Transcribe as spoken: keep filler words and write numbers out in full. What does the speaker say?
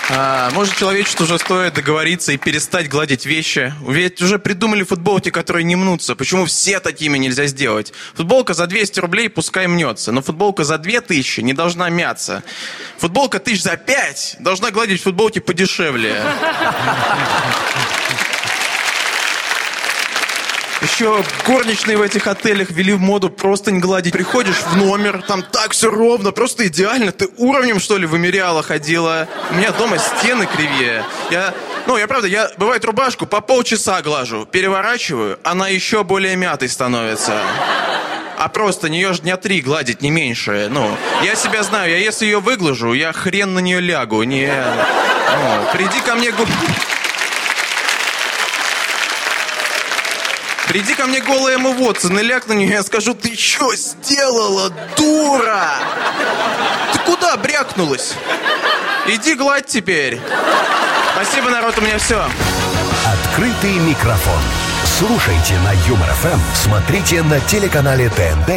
А, может, человечеству уже стоит договориться и перестать гладить вещи? Ведь уже придумали футболки, которые не мнутся. Почему все такими нельзя сделать? Футболка за двести рублей пускай мнется, но футболка за две тысячи не должна мяться. Футболка тысяч за пять должна гладить футболки подешевле. Еще горничные в этих отелях ввели в моду просто не гладить. Приходишь в номер, там так все ровно, просто идеально. Ты уровнем, что ли, вымеряла, ходила? У меня дома стены кривее. Я, ну, я правда, я, бывает, рубашку по полчаса глажу, переворачиваю, она еще более мятой становится. А просто нее же дня три гладить, не меньше. Ну, я себя знаю, я если ее выглажу, я хрен на нее лягу. Не, ну, приди ко мне... Приди ко мне голая эмовоться, наляг на нее, я скажу, ты что сделала, дура? Ты куда брякнулась? Иди гладь теперь. Спасибо, народ, у меня все. Открытый микрофон. Слушайте на Юмор ФМ, смотрите на телеканале ТНТ